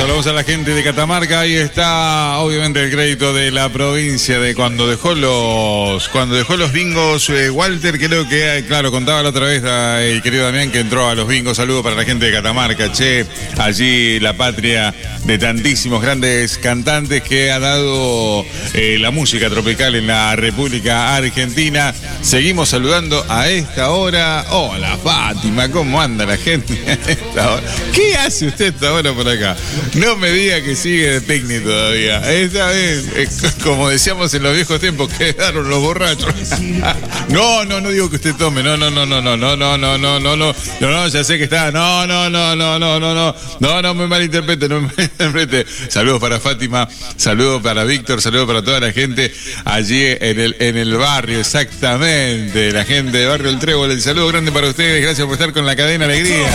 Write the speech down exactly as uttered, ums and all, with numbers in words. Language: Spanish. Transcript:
Saludamos a la gente de Catamarca. Ahí está, obviamente, el crédito de la provincia de cuando dejó los cuando dejó los bingos. Eh, Walter, creo que, claro, contaba la otra vez a el querido Damián que entró a los bingos. Saludo para la gente de Catamarca, che. Allí la patria de tantísimos grandes cantantes que ha dado eh, la música tropical en la República Argentina. Seguimos saludando a esta hora. Hola, Fátima, ¿cómo anda la gente a esta hora? ¿Qué hace usted a esta hora por acá? No me diga que sigue de picnic todavía. Esta vez, eh, como decíamos en los viejos tiempos, quedaron los borrachos. No, no, no digo que usted tome. No, no, no, no, no, no, no, no, no, no, no, no, no, ya sé que está. No, no, no, no, no, no, no, no, no me malinterprete, no me malinterprete. Saludos para Fátima, saludos para Víctor, saludos para toda la gente allí en el, en el barrio, exactamente. La gente de Barrio El Trébol, el saludo grande para ustedes. Gracias por estar con la cadena Alegría.